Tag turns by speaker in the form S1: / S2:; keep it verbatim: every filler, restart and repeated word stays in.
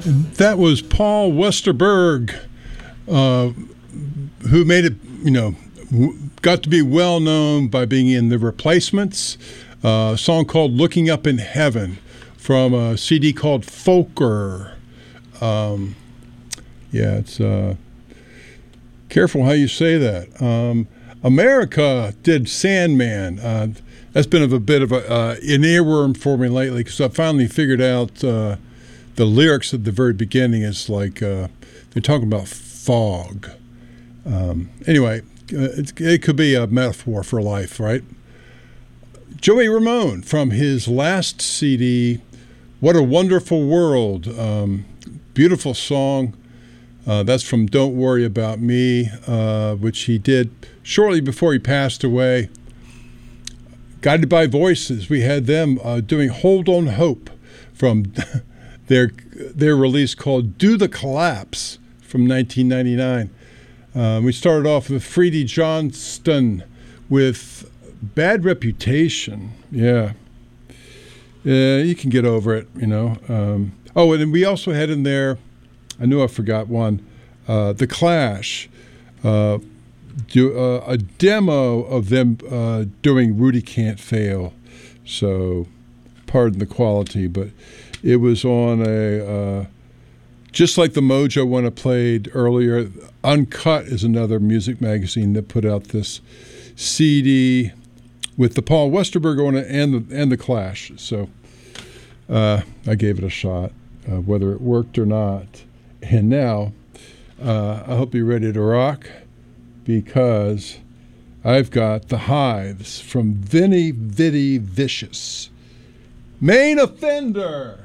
S1: That was Paul Westerberg, uh, who made it, you know, w- got to be well known by being in The Replacements, uh, a song called Looking Up in Heaven from a C D called Folker. Um, yeah, it's uh, careful how you say that. Um, America did Sandman. Uh, that's been a bit of a, uh, an earworm for me lately because I finally figured out uh, the lyrics at the very beginning is like uh, they're talking about fog. Um, anyway, uh, it, it could be a metaphor for life, right? Joey Ramone from his last C D, What a Wonderful World. Um, beautiful song. Uh, that's from Don't Worry About Me, uh, which he did shortly before he passed away. Guided by Voices, we had them uh, doing Hold on Hope from their their release called Do the Collapse from nineteen ninety-nine. Uh, we started off with Freddie Johnston with Bad Reputation. Yeah. Yeah, you can get over it, you know. Um, oh, and we also had in there, I knew I forgot one, uh, The Clash. Uh, do uh, a demo of them uh, doing Rudy Can't Fail. So, pardon the quality, but it was on a, uh, just like the Mojo one I played earlier, Uncut is another music magazine that put out this C D with the Paul Westerberg on it and the, and the Clash. So, uh, I gave it a shot, uh, whether it worked or not. And now, uh, I hope you're ready to rock, because I've got The Hives from Vinny Vitty Vicious. Main Offender!